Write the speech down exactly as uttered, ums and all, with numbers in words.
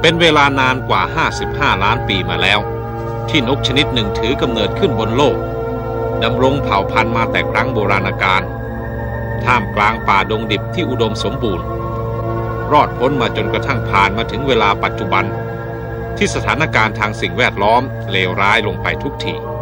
เป็นเวลานานกว่าห้าสิบห้าล้านปีมาแล้วที่นกชนิดหนึ่งถือกำเนิดขึ้นบนโลกดำรงเผ่าพันธุ์มาแต่ครั้งโบราณกาลท่ามกลางป่าดงดิบที่อุดมสมบูรณ์รอดพ้นมาจนกระทั่งผ่านมาถึงเวลาปัจจุบันที่สถานการณ์ทางสิ่งแวดล้อมเลวร้ายลงไปทุกที